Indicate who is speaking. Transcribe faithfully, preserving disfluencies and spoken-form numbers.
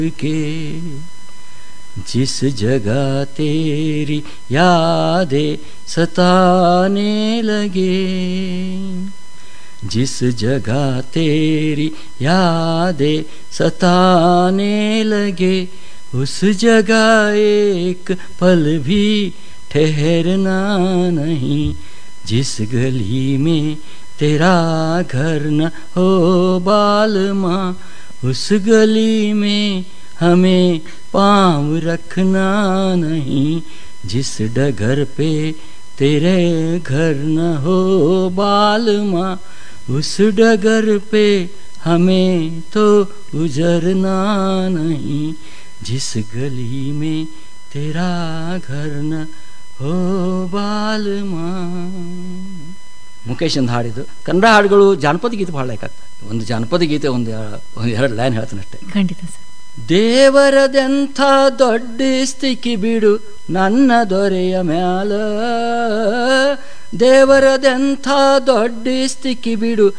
Speaker 1: के जिस जगह तेरी यादें सताने लगे, जिस जगह तेरी यादें सताने लगे, उस जगह एक पल भी ठहरना नहीं। जिस गली में तेरा घर न हो बालमा, उस गली में हमें पाँव रखना नहीं। जिस डगर पे तेरे घर न हो बालमा, उस डगर पे हमें तो गुजरना नहीं। जिस गली में तेरा घर न हो ಬಾಲ್ಮಾ. ಮುಖೇಶ್ ಅಂತ ಹಾಡಿದ್ದು. ಕನ್ನಡ ಹಾಡುಗಳು ಜಾನಪದ ಗೀತೆ ಹಾಡಬೇಕಾಗ್ತದೆ. ಒಂದು ಜಾನಪದ ಗೀತೆ ಒಂದು ಒಂದು ಎರಡು ಲೈನ್ ಹೇಳ್ತಾನೆ ಅಷ್ಟೇ.
Speaker 2: ಖಂಡಿತ ಸರ್.
Speaker 1: ದೇವರದೆಂಥ ದೊಡ್ಡ ಸ್ಥಿತಿ ಬಿಡು ನನ್ನ ದೊರೆಯ ಮ್ಯಾಲ, ದೇವರದೆಂಥ ದೊಡ್ಡ ಸ್ಥಿತಿ ಬಿಡು